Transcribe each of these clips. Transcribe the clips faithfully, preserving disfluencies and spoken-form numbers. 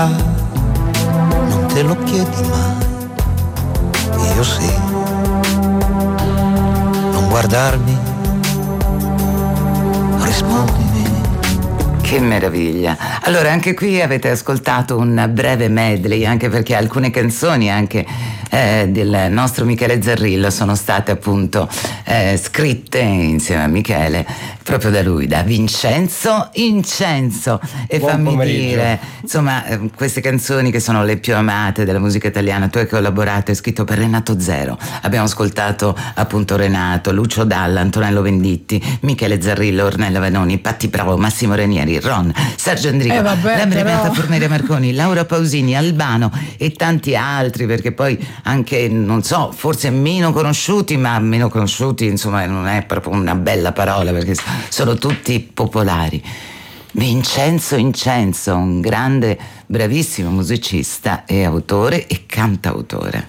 Non te lo chiedi mai, io sì. Non guardarmi, rispondimi. Che meraviglia. Allora, anche qui avete ascoltato un breve medley, anche perché alcune canzoni anche eh, del nostro Michele Zarrillo sono state appunto eh, scritte insieme a Michele proprio da lui, da Vincenzo Incenso. E Buon fammi pomeriggio. dire, insomma, eh, queste canzoni che sono le più amate della musica italiana, tu hai collaborato, hai scritto per Renato Zero. Abbiamo ascoltato appunto Renato, Lucio Dalla, Antonello Venditti, Michele Zarrillo, Ornella Vanoni, Patti Bravo, Massimo Ranieri, Ron, Sergio Endrigo, Eh, vabbè, la Beata però. Forneria Marconi, Laura Pausini, Albano e tanti altri, perché poi anche, non so, forse meno conosciuti, ma meno conosciuti insomma non è proprio una bella parola perché sono tutti popolari. Vincenzo Incenso, un grande, bravissimo musicista e autore e cantautore.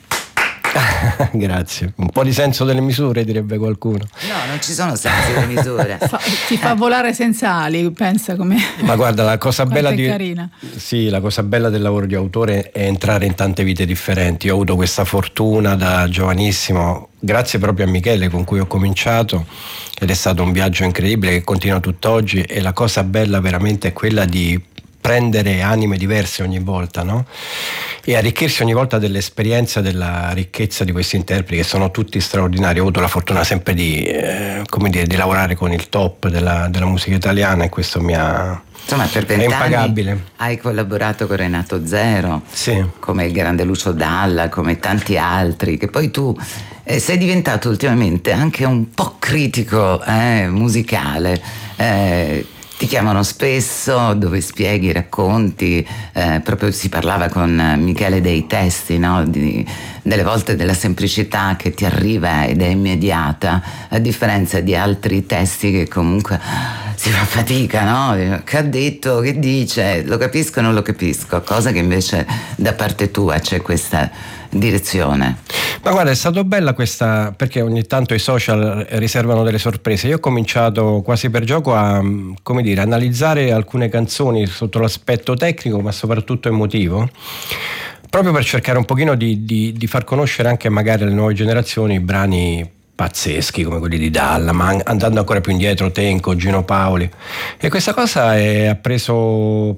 Grazie. Un po' di senso delle misure, direbbe qualcuno. No, non ci sono sensi di misura. Fa- ti fa volare senza ali, pensa come. Ma guarda, la cosa Quanto bella è di carina. Sì, la cosa bella del lavoro di autore è entrare in tante vite differenti. Io ho avuto questa fortuna da giovanissimo, grazie proprio a Michele con cui ho cominciato, ed è stato un viaggio incredibile che continua tutt'oggi, e la cosa bella veramente è quella di prendere anime diverse ogni volta, no? E arricchirsi ogni volta dell'esperienza, della ricchezza di questi interpreti che sono tutti straordinari. Ho avuto la fortuna sempre di, eh, come dire, di lavorare con il top della, della musica italiana, e questo mi ha... Insomma, per è vent'anni impagabile. hai collaborato con Renato Zero, Sì. come il grande Lucio Dalla, come tanti altri, che poi tu eh, sei diventato ultimamente anche un po' critico eh, musicale. Eh, Ti chiamano spesso dove spieghi, racconti, eh, proprio si parlava con Michele dei testi, no? Di, delle volte della semplicità che ti arriva ed è immediata, a differenza di altri testi che comunque si fa fatica, no? Che ha detto, che dice, lo capisco o non lo capisco, cosa che invece da parte tua c'è questa direzione. Ma guarda, è stato bella questa, perché ogni tanto i social riservano delle sorprese. Io ho cominciato quasi per gioco a, come dire, analizzare alcune canzoni sotto l'aspetto tecnico, ma soprattutto emotivo, proprio per cercare un pochino di, di, di far conoscere anche magari alle nuove generazioni i brani pazzeschi come quelli di Dalla, ma andando ancora più indietro, Tenco, Gino Paoli. E questa cosa è, ha preso